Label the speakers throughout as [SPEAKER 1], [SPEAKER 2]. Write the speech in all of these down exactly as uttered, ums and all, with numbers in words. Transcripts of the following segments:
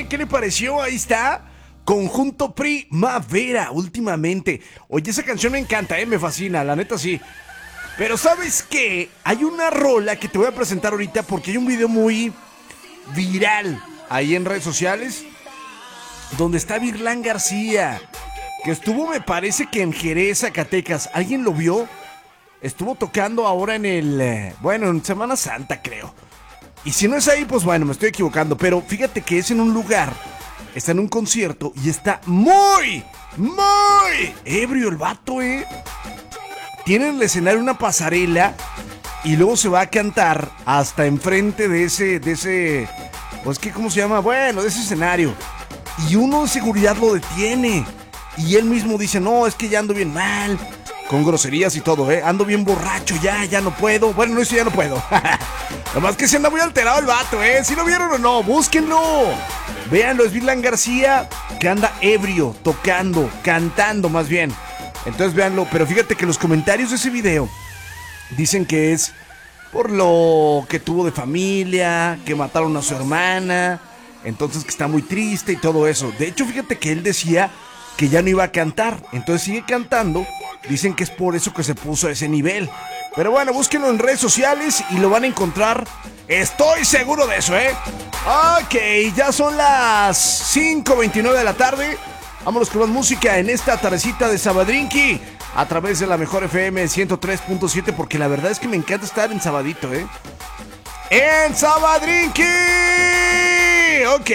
[SPEAKER 1] ¿eh? ¿Qué le pareció? Ahí está. Conjunto Primavera, últimamente. Oye, esa canción me encanta, ¿eh? Me fascina, la neta sí. Pero ¿sabes qué? Hay una rola que te voy a presentar ahorita porque hay un video muy viral ahí en redes sociales donde está Virlán García, que estuvo, me parece que en Jerez, Zacatecas. ¿Alguien lo vio? Estuvo tocando ahora en el... eh, bueno, en Semana Santa, creo. Y si no es ahí, pues bueno, me estoy equivocando. Pero fíjate que es en un lugar, está en un concierto y está muy, muy ebrio el vato, ¿eh? Tiene en el escenario una pasarela y luego se va a cantar hasta enfrente de ese, de ese... Pues, ¿qué? ¿Cómo se llama? Bueno, de ese escenario. Y uno de seguridad lo detiene. Y él mismo dice, no, es que ya ando bien mal. Con groserías y todo, ¿eh? Ando bien borracho, ya, ya no puedo. Bueno, no, eso ya no puedo. Nomás que se anda muy alterado el vato, ¿eh? ¿Sí lo vieron o no? Búsquenlo. Véanlo, es Virlán García, que anda ebrio, tocando, cantando más bien. Entonces véanlo, pero fíjate que los comentarios de ese video dicen que es por lo que tuvo de familia, que mataron a su hermana, entonces que está muy triste y todo eso. De hecho, fíjate que él decía que ya no iba a cantar, entonces sigue cantando. Dicen que es por eso que se puso a ese nivel. Pero bueno, búsquenlo en redes sociales y lo van a encontrar. Estoy seguro de eso, ¿eh? Ok, ya son las cinco veintinueve de la tarde. Vámonos con más música en esta tardecita de Sabadrinki a través de la Mejor F M ciento tres punto siete, porque la verdad es que me encanta estar en Sabadito, ¿eh? ¡En Sabadrinki! Ok.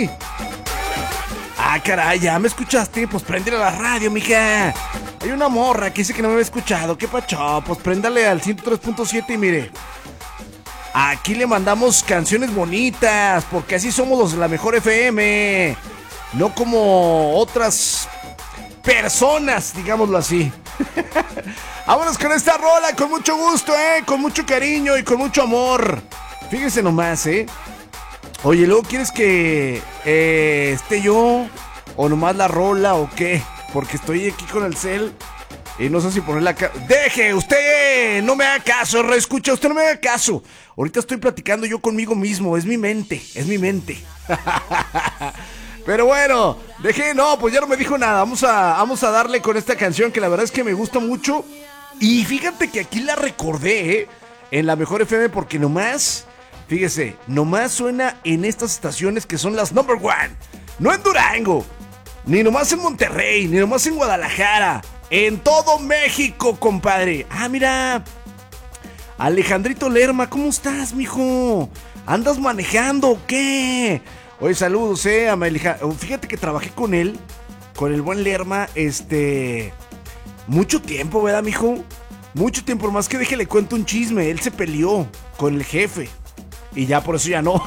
[SPEAKER 1] Ah, caray, ¿ya me escuchaste? Pues préndele a la radio, mija. Hay una morra que dice que no me había escuchado. ¿Qué pacho? Pues préndale al ciento tres punto siete y mire, aquí le mandamos canciones bonitas, porque así somos los de la Mejor F M. No como otras personas, digámoslo así. Vámonos con esta rola, con mucho gusto, ¿eh? Con mucho cariño y con mucho amor. Fíjense nomás, ¿eh? Oye, luego quieres que eh, esté yo o nomás la rola o qué, porque estoy aquí con el cel y no sé si ponerla acá. Deje, usted no me haga caso, reescucha, usted no me haga caso. Ahorita estoy platicando yo conmigo mismo, es mi mente, es mi mente. Pero bueno, deje, no, pues ya no me dijo nada. Vamos a, vamos a darle con esta canción que la verdad es que me gusta mucho. Y fíjate que aquí la recordé, ¿eh? En la Mejor F M porque nomás... Fíjese, nomás suena en estas estaciones que son las number one. No en Durango, ni nomás en Monterrey, ni nomás en Guadalajara. En todo México, compadre. Ah, mira, Alejandrito Lerma, ¿cómo estás, mijo? ¿Andas manejando o qué? Oye, saludos, eh, a Alejandro. Fíjate que trabajé con él, con el buen Lerma, este... mucho tiempo, ¿verdad, mijo? Mucho tiempo, más que déjele cuento un chisme. Él se peleó con el jefe y ya por eso ya no.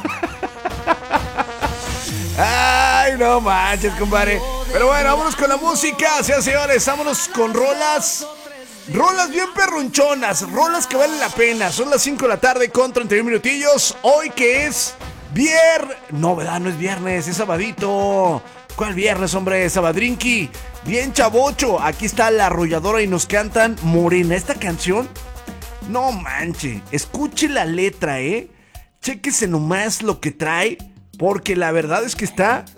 [SPEAKER 1] Ay, no manches, compadre. Pero bueno, vámonos con la música, señoras y señores. Vámonos con rolas. Rolas bien perrunchonas. Rolas que valen la pena. Son las cinco de la tarde con treinta y un minutillos. Hoy que es viernes. No, ¿verdad? No es viernes, es sabadito. ¿Cuál viernes, hombre? Sabadrinki. Bien chavocho. Aquí está La Arrolladora y nos cantan Morena. Esta canción, no manche. Escuche la letra, ¿eh? Chéquese nomás lo que trae, porque la verdad es que está